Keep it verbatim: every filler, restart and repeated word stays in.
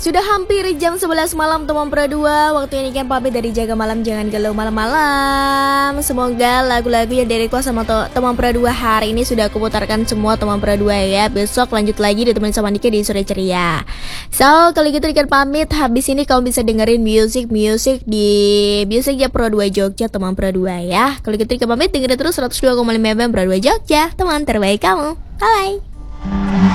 Sudah hampir jam sebelas malam teman Pro dua. Waktu ini kan pamit dari Jaga Malam, jangan galau malam-malam. Semoga lagu-lagu yang dari kuasa sama teman Pro dua hari ini sudah aku putarkan semua teman Pro dua ya. Besok lanjut lagi ditemenin sama Nike di Sore Ceria. So kalau gitu Nike pamit. Habis ini kamu bisa dengerin music-music di Musicnya Pro dua Jogja teman Pro dua ya. Kalau gitu Nike pamit, dengerin terus seratus dua koma lima F M Pro dua Jogja, teman terbaik kamu. Bye.